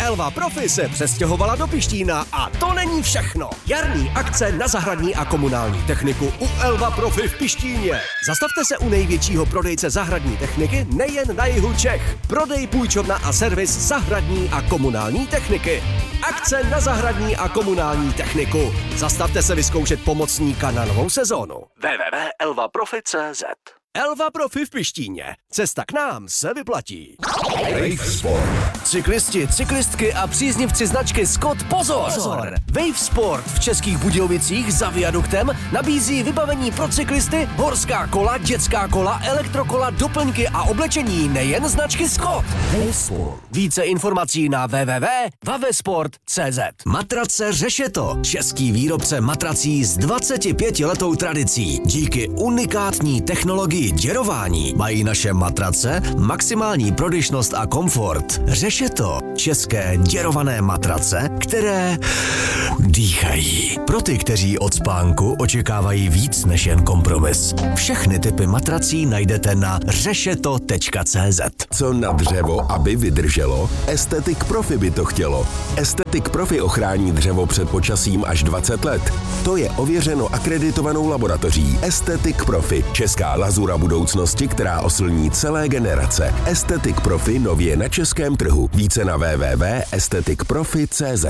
Elva Profi se přestěhovala do Pištína a to není všechno. Jarní akce na zahradní a komunální techniku u Elva Profi v Pištíně. Zastavte se u největšího prodejce zahradní techniky nejen na jihu Čech. Prodej, půjčovna a servis zahradní a komunální techniky. Akce na zahradní a komunální techniku. Zastavte se vyzkoušet pomocníka na novou sezónu. www.elvaprofi.cz Elva Profi v Pištíně. Cesta k nám se vyplatí. Wave Sport. Cyklisti, cyklistky a příznivci značky Scott, pozor! Wave Sport v Českých Budějovicích za viaduktem nabízí vybavení pro cyklisty, horská kola, dětská kola, elektrokola, doplňky a oblečení nejen značky Scott. Wave Sport. Více informací na www.vavesport.cz. Matrace Řešeto. Český výrobce matrací s 25letou tradicí. Díky unikátní technologii děrování mají naše matrace maximální prodyšnost a komfort. Řešeto. České děrované matrace, které dýchají. Pro ty, kteří od spánku očekávají víc než jen kompromis. Všechny typy matrací najdete na řešeto.cz. Co na dřevo, aby vydrželo? Aesthetic Profi by to chtělo. Aesthetic Profi ochrání dřevo před počasím až 20 let. To je ověřeno akreditovanou laboratoří Aesthetic Profi. Česká lazura budoucnosti, která oslní celé generace. Aesthetic Profi nově na českém trhu. Více na www.aestheticprofi.cz.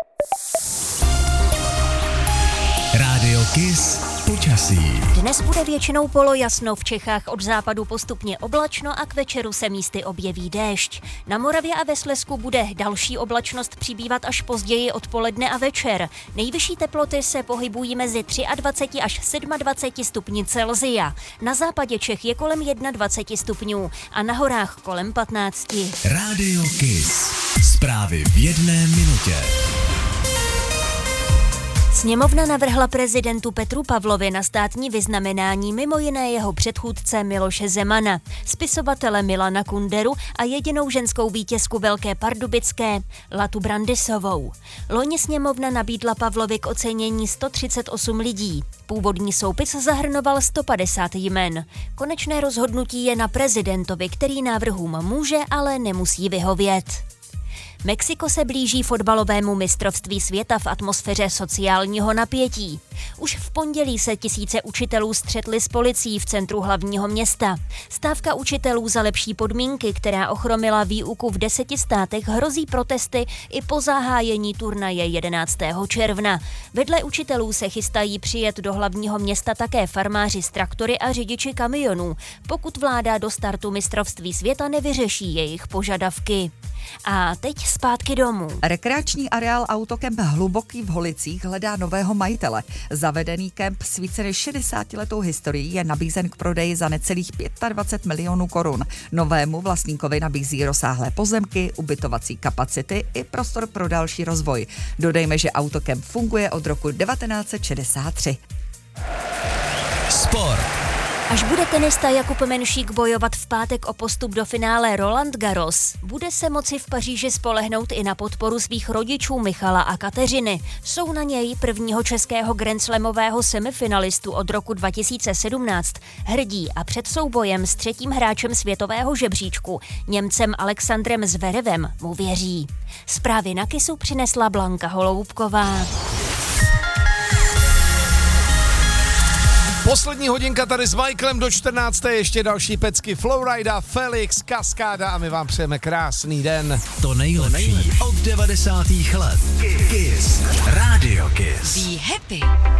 Rádio Kiss počasí. Dnes bude většinou polojasno, v Čechách od západu postupně oblačno a k večeru se místy objeví déšť. Na Moravě a ve Slezsku bude další oblačnost přibývat až později odpoledne a večer. Nejvyšší teploty se pohybují mezi 23 až 27 stupni Celsia. Na západě Čech je kolem 21 stupňů a na horách kolem 15. Rádio Kiss. Zprávy v 1 minutě. Sněmovna navrhla prezidentu Petru Pavlovi na státní vyznamenání mimo jiné jeho předchůdce Miloše Zemana, spisovatele Milana Kunderu a jedinou ženskou vítězku Velké Pardubické Latu Brandisovou. Loni sněmovna nabídla Pavlovi k ocenění 138 lidí. Původní soupis zahrnoval 150 jmen. Konečné rozhodnutí je na prezidentovi, který návrhům může, ale nemusí vyhovět. Mexiko se blíží fotbalovému mistrovství světa v atmosféře sociálního napětí. Už v pondělí se tisíce učitelů střetli s policií v centru hlavního města. Stávka učitelů za lepší podmínky, která ochromila výuku v 10 státech, hrozí protesty i po zahájení turnaje 11. června. Vedle učitelů se chystají přijet do hlavního města také farmáři s traktory a řidiči kamionů, pokud vláda do startu mistrovství světa nevyřeší jejich požadavky. A teď zpátky domů. Rekreační areál Autokemp Hluboký v Holicích hledá nového majitele. Zavedený kemp s více než 60letou historií je nabízen k prodeji za necelých 25 milionů korun. Novému vlastníkovi nabízí rozsáhlé pozemky, ubytovací kapacity i prostor pro další rozvoj. Dodejme, že Autokemp funguje od roku 1963. Sport. Až bude tenista Jakub Menšík bojovat v pátek o postup do finále Roland Garros, bude se moci v Paříži spolehnout i na podporu svých rodičů Michala a Kateřiny. Jsou na něj prvního českého grandslamového semifinalistu od roku 2017 hrdí a před soubojem s třetím hráčem světového žebříčku, Němcem Alexandrem Zverevem, mu věří. Zprávy na Kissu přinesla Blanka Holoubková. Poslední hodinka tady s Michaelem do 14. Ještě další pecky Flowrida, Felix, Kaskáda a my vám přejeme krásný den. To nejlepší od 90. let. Kiss. Radio Kiss. Be happy.